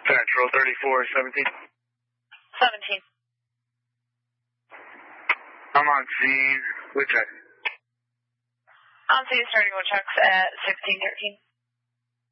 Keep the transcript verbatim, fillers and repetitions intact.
Central thirty-four seventeen. seventeen. I'm on scene. Which I... On scene starting with checks at sixteen thirteen.